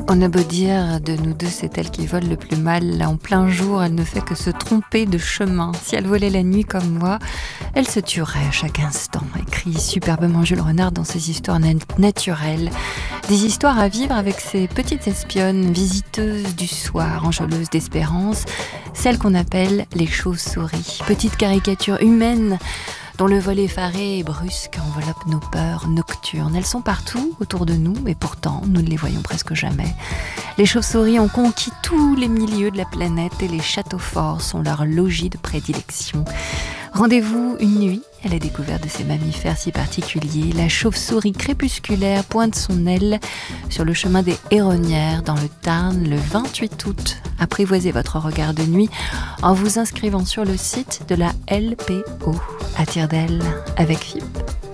On a beau dire, de nous deux, c'est elle qui vole le plus mal. En plein jour, elle ne fait que se tromper de chemin. Si elle volait la nuit comme moi, elle se tuerait à chaque instant, écrit superbement Jules Renard dans ses histoires naturelles. Des histoires à vivre avec ces petites espionnes, visiteuses du soir, enjôleuses d'espérance, celles qu'on appelle les chauves-souris. Petites caricatures humaines dont le vol effaré et brusque enveloppe nos peurs nocturnes. Elles sont partout autour de nous et pourtant nous ne les voyons presque jamais. Les chauves-souris ont conquis tous les milieux de la planète et les châteaux forts sont leur logis de prédilection. Rendez-vous une nuit à la découverte de ces mammifères si particuliers. La chauve-souris crépusculaire pointe son aile sur le chemin des Héronnières dans le Tarn le 28 août. Apprivoisez votre regard de nuit en vous inscrivant sur le site de la LPO à Tire-d'Aile avec FIP.